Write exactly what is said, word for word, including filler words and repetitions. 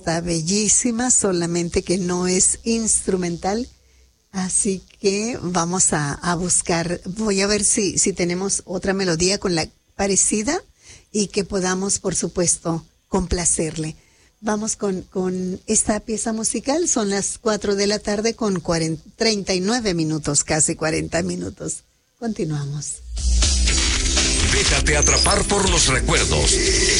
Está bellísima, solamente que no es instrumental. Así que vamos a, a buscar, voy a ver si, si tenemos otra melodía con la parecida y que podamos, por supuesto, complacerle. Vamos con, con esta pieza musical, son las cuatro de la tarde con cuarenta, treinta y nueve minutos, casi cuarenta minutos. Continuamos. Déjate atrapar por los recuerdos.